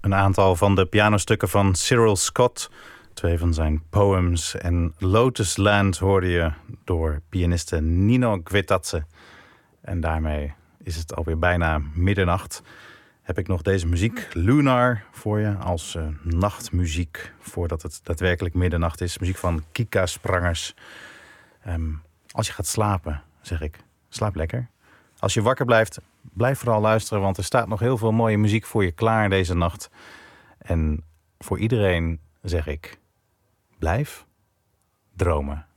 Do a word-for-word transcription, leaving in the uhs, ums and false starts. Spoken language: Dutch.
een aantal van de pianostukken van Cyril Scott. Twee van zijn poems. En Lotus Land hoorde je door pianiste Nino Guetazze. En daarmee is het alweer bijna middernacht. Heb ik nog deze muziek, Lunar, voor je als uh, nachtmuziek. Voordat het daadwerkelijk middernacht is. Muziek van Kika Sprangers. Um, als je gaat slapen, zeg ik, slaap lekker. Als je wakker blijft, blijf vooral luisteren. Want er staat nog heel veel mooie muziek voor je klaar deze nacht. En voor iedereen zeg ik, blijf dromen.